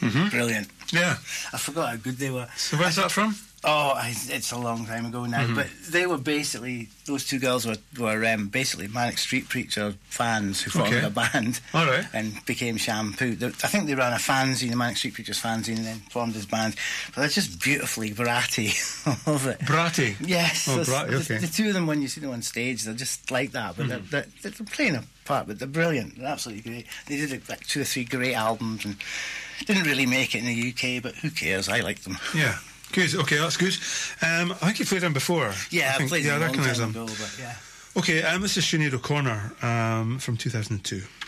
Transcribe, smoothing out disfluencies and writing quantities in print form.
Brilliant. Yeah. I forgot how good they were. So where's that from? It's a long time ago now, but they were basically, those two girls were basically Manic Street Preacher fans who formed a band and became Shampoo. I think they ran a fanzine, a Manic Street Preachers fanzine, and then formed this band. But they're just beautifully bratty. I love it. Bratty? Yes. Bratty, okay. The two of them, when you see them on stage, they're just like that, but they're playing a part, but they're brilliant. They're absolutely great. They did like 2 or 3 great albums and didn't really make it in the UK, but who cares? I like them. Yeah. Good, okay, that's good. I think you played them before. Yeah, I played them I recognise them. ago, but yeah. Okay, this is Sinead O'Connor from 2002.